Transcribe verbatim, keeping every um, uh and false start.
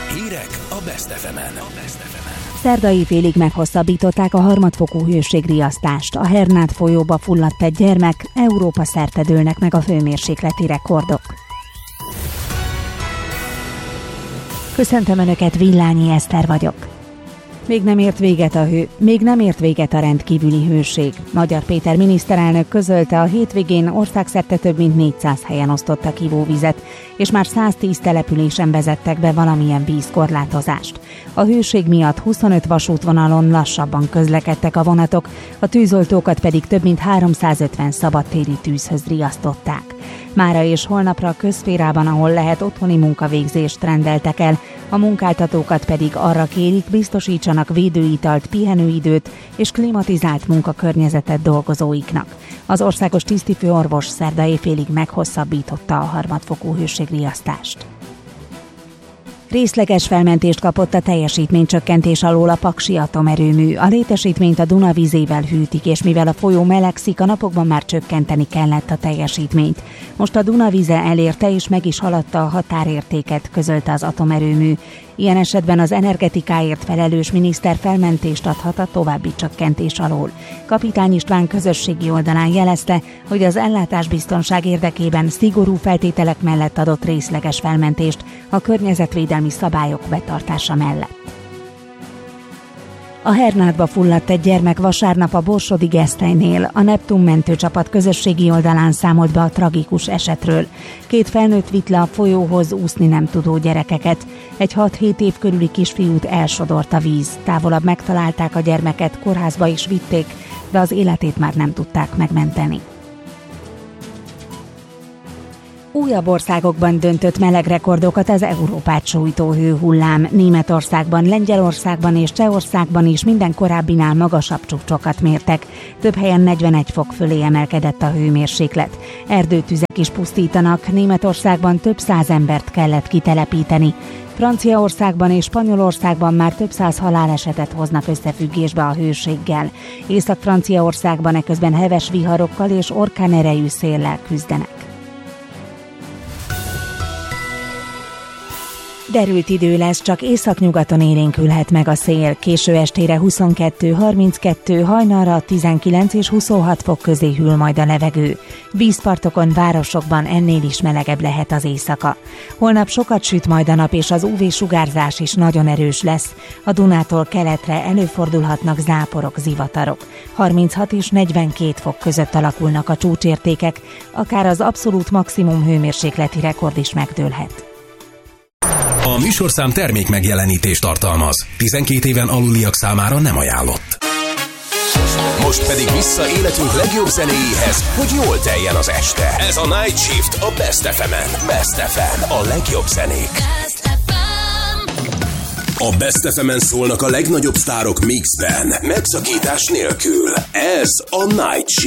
Hírek a Best ef emen. Szerdai félig meghosszabbították a harmadfokú hőségriasztást. A Hernád folyóba fulladt egy gyermek, Európa szerte dőlnek meg a hőmérsékleti rekordok. Köszöntöm Önöket, Villányi Eszter vagyok. Még nem ért véget a hő, még nem ért véget a rendkívüli hőség. Magyar Péter miniszterelnök közölte, a hétvégén országszerte több mint négyszáz helyen osztottak ivóvizet, és már száztíz településen vezettek be valamilyen vízkorlátozást. A hőség miatt huszonöt vasútvonalon lassabban közlekedtek a vonatok, a tűzoltókat pedig több mint háromszázötven szabadtéri tűzhöz riasztották. Mára és holnapra a közszférában, ahol lehet, otthoni munkavégzést rendeltek el, a munkáltatókat pedig arra kérik, biztosítsanak védőitalt, pihenőidőt és klimatizált munkakörnyezetet dolgozóiknak. Az országos tisztifőorvos szerda éjfélig meghosszabbította a harmadfokú hőségriasztást. Részleges felmentést kapott a teljesítménycsökkentés alól a Paksi atomerőmű. A létesítményt a Duna vízével hűtik, és mivel a folyó melegszik, a napokban már csökkenteni kellett a teljesítményt. Most a Duna víze elérte és meg is haladta a határértéket, közölte az atomerőmű. Ilyen esetben az energetikáért felelős miniszter felmentést adhat a további csökkentés alól. Kapitány István közösségi oldalán jelezte, hogy az ellátásbiztonság érdekében szigorú feltételek mellett adott részleges felmentést a környezetvédelmi szabályok betartása mellett. A Hernádba fulladt egy gyermek vasárnap a Borsodi Gesztenynél. A Neptun mentőcsapat közösségi oldalán számolt be a tragikus esetről. Két felnőtt vitt le a folyóhoz úszni nem tudó gyerekeket. Egy hat-hét év körüli kisfiút elsodort a víz. Távolabb megtalálták a gyermeket, kórházba is vitték, de az életét már nem tudták megmenteni. Újabb országokban döntött melegrekordokat az Európát sújtó hőhullám. Németországban, Lengyelországban és Csehországban is minden korábbinál magasabb csúcsokat mértek. Több helyen negyvenegy fok fölé emelkedett a hőmérséklet. Erdőtüzek is pusztítanak, Németországban több száz embert kellett kitelepíteni. Franciaországban és Spanyolországban már több száz halálesetet hoznak összefüggésbe a hőséggel. Észak-Franciaországban eközben heves viharokkal és orkánerejű széllel küzdenek. Derült idő lesz, csak északnyugaton élénkülhet meg a szél. Késő estére huszonkettő harminckettő, hajnalra tizenkilenc és huszonhat fok közé hűl majd a levegő. Vízpartokon, városokban ennél is melegebb lehet az éjszaka. Holnap sokat süt majd a nap, és az ú vé-sugárzás is nagyon erős lesz. A Dunától keletre előfordulhatnak záporok, zivatarok. harminchat és negyvenkét fok között alakulnak a csúcsértékek, akár az abszolút maximum hőmérsékleti rekord is megdőlhet. A műsorszám termék megjelenítést tartalmaz. tizenkét éven aluliak számára nem ajánlott. Most pedig vissza életünk legjobb zenéjéhez, hogy jól teljen az este. Ez a Night Shift a Best ef emen. Best ef em, a legjobb zenék. A Best ef emen szólnak a legnagyobb sztárok mixben, megszakítás nélkül. Ez a Night Shift.